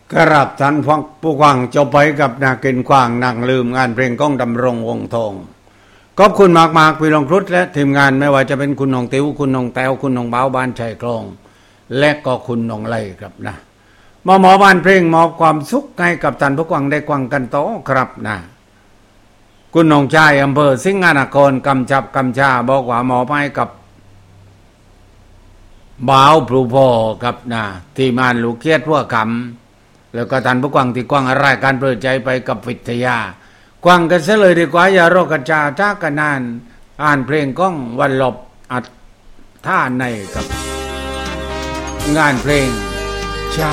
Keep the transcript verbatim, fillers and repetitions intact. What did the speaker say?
กราบท่านผู้ฟังจบไปกับนากินกว้างนางลืมงานเพลงก้องดำรงวงทองขอบคุณมากๆพี่ลองครุฑและทีมงานไม่ว่าจะเป็นคุณน้องติ๋วคุณน้องแต้วคุณน้องบ้าวบ้านชัยคลองและก็คุณน้องไล่ครับนะหมอหมอบ้านเพลงมอบความสุขให้กับท่านผู้ฟังได้ฟังกันต่อครับนะคุณน้องชายอำเภอสิงห์นครกำชับกำชาบอกว่าหมอไปกับบ่าวพลูพ่อกับนะที่มานลูกเกียรติหัวคำแล้วก็ท่านผู้ฟังที่กว้างอะไรการเปิดใจไปกับวิทยากว้างกันซะเลยดีกว่าอย่ารอกันจาจ้ากันนานอ่านเพลงก้องวันหลบอัดท่าในกับงานเพลง